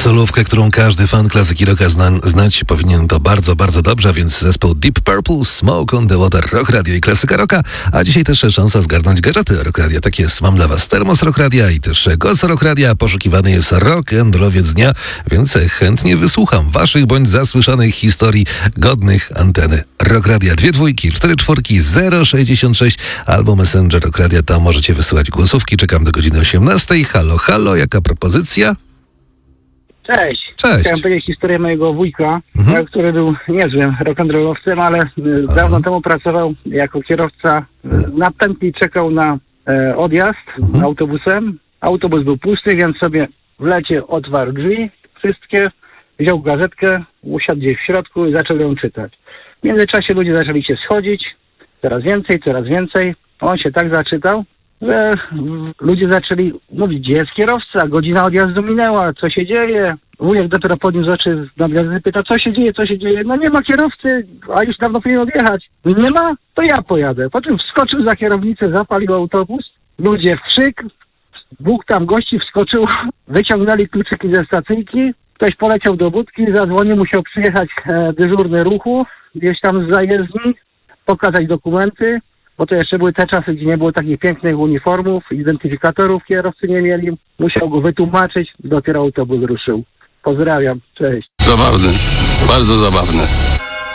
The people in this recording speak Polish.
Solówkę, którą każdy fan klasyki rocka znać powinien to bardzo, bardzo dobrze, a więc zespół Deep Purple, Smoke on the Water, Rock Radio i klasyka rocka, a dzisiaj też szansa zgarnąć gadżety Rock Radia. Tak jest, mam dla was termos Rock Radia i też Goc Rock Radia. Poszukiwany jest rock and rollowiec dnia, więc chętnie wysłucham waszych bądź zasłyszanych historii godnych anteny Rock Radia. 2 dwójki, 4 czwórki, 066 albo Messenger Rock Radia. Tam możecie wysyłać głosówki. Czekam do godziny 18. Halo, halo, jaka propozycja? Cześć. Cześć. Chciałem powiedzieć historię mojego wujka, który był niezłym rock'n'rollowcem, ale dawno temu pracował jako kierowca. Na pętli czekał na odjazd autobusem. Autobus był pusty, więc sobie w lecie otwarł drzwi wszystkie, wziął gazetkę, usiadł gdzieś w środku i zaczął ją czytać. W międzyczasie ludzie zaczęli się schodzić, coraz więcej, coraz więcej. On się tak zaczytał, że ludzie zaczęli mówić, gdzie jest kierowca, godzina odjazdu minęła, co się dzieje? Wujek dopiero podniósł oczy z gazety, pyta, co się dzieje? No nie ma kierowcy, a już dawno powinien odjechać. Nie ma? To ja pojadę. Potem wskoczył za kierownicę, zapalił autobus, ludzie w krzyk, 2 tam gości wskoczył, wyciągnęli kluczyki ze stacyjki, ktoś poleciał do budki, zadzwonił, musiał przyjechać dyżurny ruchu, gdzieś tam z zajezdni, pokazać dokumenty, bo to jeszcze były te czasy, gdzie nie było takich pięknych uniformów, identyfikatorów kierowcy nie mieli. Musiał go wytłumaczyć, dopiero autobus ruszył. Pozdrawiam, cześć. Zabawne, bardzo zabawne.